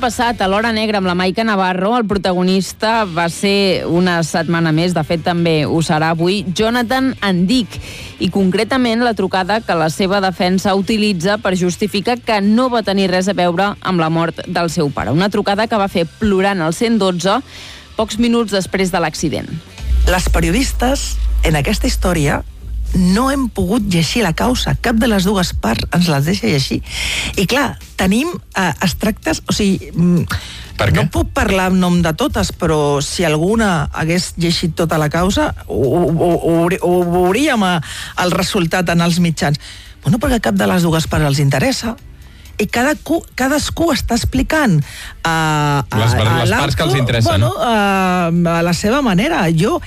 passat, a l'Hora Negra amb la Maica Navarro, el protagonista va ser una setmana més, de fet també ho serà avui, Jonathan Andic, i concretament la trucada que la seva defensa utilitza per justificar que no va tenir res a veure amb la mort del seu pare. Una trucada que va fer plorant el 112 pocs minuts després de l'accident. Les periodistes, en aquesta història, no hem pogut llegir la causa. Cap de les dues parts ens les deixa llegir. I clar, tenim extractes... O sigui, no puc parlar en nom de totes, però si alguna hagués llegit tota la causa, ho veuríem el resultat en els mitjans. Bueno, perquè cap de les dues parts els interessa. I cadascú està explicant les parts que els interessen. Bueno, a la seva manera.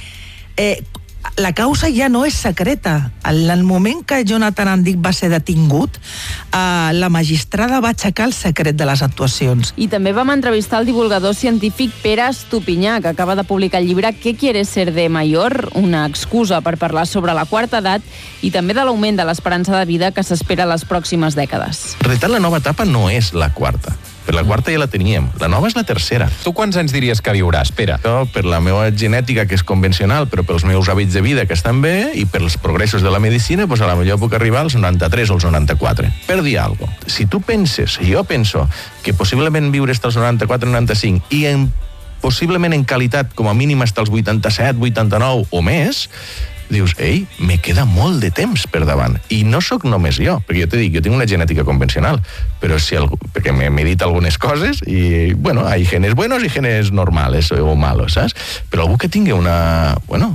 La causa ja no és secreta. En el moment que Jonathan Andic va ser detingut, la magistrada va aixecar el secret de les actuacions. I també vam entrevistar el divulgador científic Pere Estupinyà, que acaba de publicar el llibre ¿Qué quiere ser de mayor? Una excusa per parlar sobre la quarta edat i també de l'augment de l'esperança de vida que s'espera a les pròximes dècades. En realitat, la nova etapa no és la quarta. Per la quarta ja la teníem. La nova és la tercera. Tu quants anys diries que viuràs, Pere? Jo, per la meva genètica, que és convencional, però pels meus hàbits de vida, que estan bé, i pels progressos de la medicina, doncs a la millor puc arribar als 93 o als 94. Per dir alguna cosa. Si tu penses, jo penso, que possiblement viure fins als 94-95 i possiblement en qualitat com a mínim fins als 87, 89 o més, dius, ei, me queda molt de temps per davant. I no sóc només jo, perquè jo t'he dit, jo tinc una genètica convencional, però perquè m'he dit algunes coses i, bueno, hay genes buenos y genes normales o malos, saps? Però algú que tingui una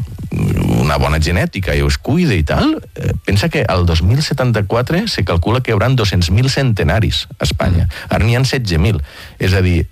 bona genètica i es cuida i tal, pensa que al 2074 se calcula que hi haurà 200.000 centenaris a Espanya. Ara n'hi ha 16.000. És a dir,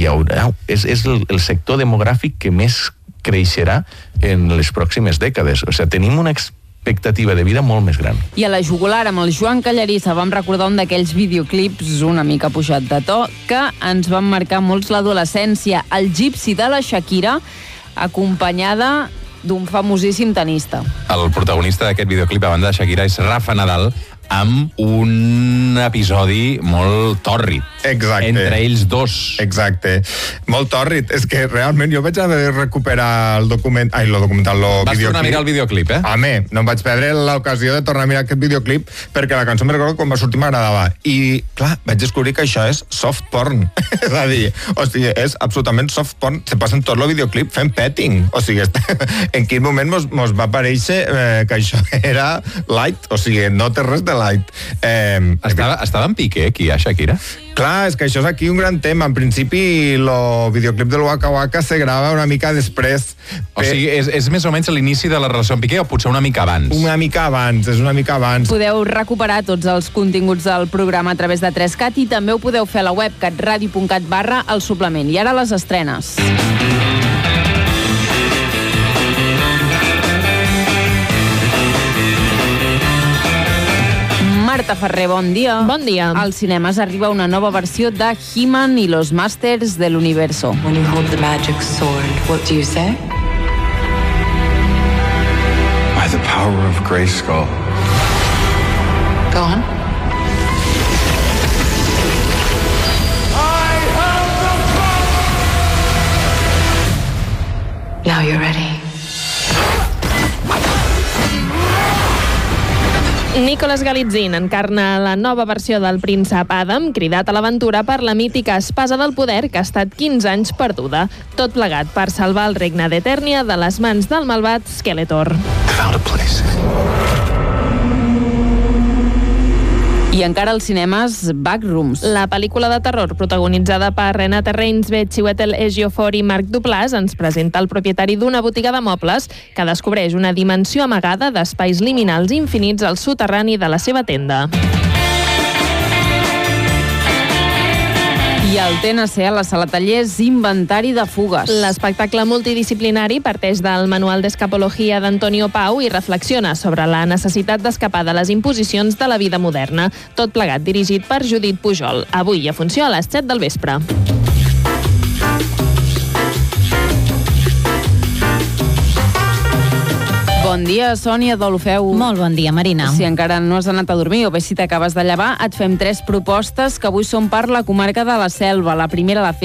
és el sector demogràfic que més creixerà en les pròximes dècades. O sigui, tenim una expectativa de vida molt més gran. I a la jugular, amb el Joan Callarissa, vam recordar un d'aquells videoclips una mica pujat de to que ens van marcar molts l'adolescència. El Gypsy de la Shakira, acompanyada d'un famosíssim tenista. El protagonista d'aquest videoclip a banda de Shakira és Rafa Nadal, amb un episodi molt tòrrid. Exacte. Entre ells dos. Exacte. Molt tòrrid. És que realment jo vaig haver de recuperar el videoclip. Vas tornar a mirar el videoclip, eh? Home, no em vaig perdre l'ocasió de tornar a mirar aquest videoclip perquè la cançó me recordo quan va sortir m'agradava. I, clar, vaig descobrir que això és soft porn. És a dir, és absolutament soft porn. Se passen tot el videoclip fent petting. O sigui, en quin moment mos va aparèixer que això era light. O sigui, no té res de light. Estava en pique aquí a Shakira? Clar, és que això és aquí un gran tema. En principi, el videoclip del Waka Waka se grava una mica després. O sigui, és més o menys l'inici de la relació amb Piqué o potser una mica abans? Una mica abans. Podeu recuperar tots els continguts del programa a través de 3CAT i també ho podeu fer a la web catradio.cat/el suplement. I ara les estrenes. Marta Ferrer, bon dia. Bon dia. Als cinemes arriba una nova versió de He-Man i los Masters del Universo. When you hold the magic sword, what do you say? By the power of Grayskull. Go on. I have the power! Now you're ready. Nicholas Galitzin encarna la nova versió del príncep Adam, cridat a l'aventura per la mítica espasa del poder que ha estat 15 anys perduda. Tot plegat per salvar el regne d'Eternia de les mans del malvat Skeletor. I encara als cinemes Backrooms. La pel·lícula de terror protagonitzada per Renate Reinsve, Chiwetel Ejiofor i Marc Duplass ens presenta el propietari d'una botiga de mobles que descobreix una dimensió amagada d'espais liminals infinits al soterrani de la seva tenda. I al TNC, a la sala tallers, Inventari de fugues. L'espectacle multidisciplinari parteix del manual d'escapologia d'Antonio Pau i reflexiona sobre la necessitat d'escapar de les imposicions de la vida moderna. Tot plegat dirigit per Judit Pujol. Avui a funció a les 7 del vespre. Bon dia, Sònia Deulofeu. Molt bon dia, Marina. Si encara no has anat a dormir o bé si t'acabes de llevar, et fem 3 propostes que avui són per la comarca de la Selva. La primera, la